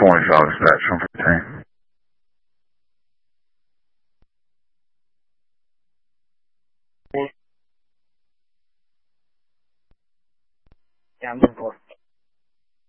25 dispatch from 15. Yeah, I'm looking for.